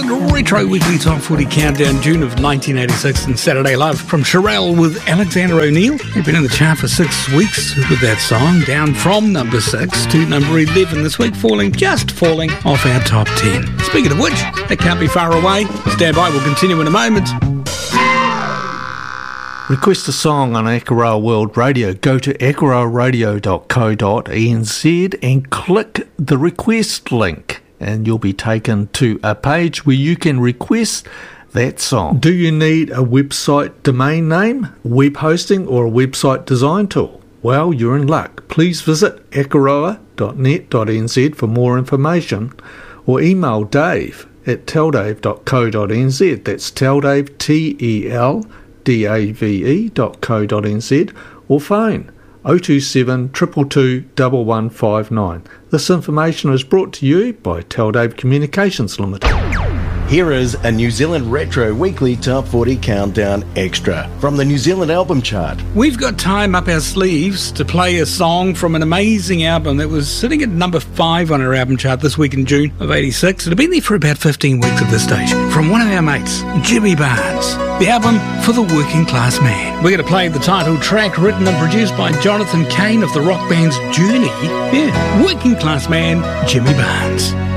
Retro Weekly Top 40 Countdown, June of 1986 and Saturday Love from Sherelle with Alexander O'Neill. They've been in the chart for 6 weeks with that song, down from number 6 to number 11 this week, falling off our top 10. Speaking of which, they can't be far away. Stand by, we'll continue in a moment. Request a song on Akaroa World Radio. Go to akaroaradio.co.nz and click the request link, and you'll be taken to a page where you can request that song. Do you need a website domain name, web hosting, or a website design tool? Well, you're in luck. Please visit akaroa.net.nz for more information, or email Dave at teldave.co.nz. That's teldave, TELDAVE.co.nz, or phone 027 222 1159. This information is brought to you by Teldave Communications Limited. Here is a New Zealand Retro Weekly Top 40 Countdown Extra from the New Zealand Album Chart. We've got time up our sleeves to play a song from an amazing album that was sitting at number 5 on our album chart this week in June of 86. It had been there for about 15 weeks at this stage. From one of our mates, Jimmy Barnes. The album for the working class man. We're going to play the title track written and produced by Jonathan Cain of the rock band's Journey. Yeah, working class man, Jimmy Barnes.